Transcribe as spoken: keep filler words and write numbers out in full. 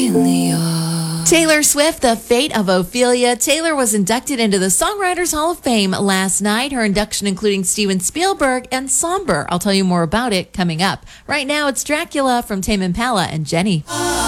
Ophelia. Taylor Swift, The Fate of Ophelia. Taylor was inducted into the Songwriters Hall of Fame last night. Her induction including Steven Spielberg and Somber. I'll tell you more about it coming up. Right now, it's Dracula from Tame Impala and Jenny.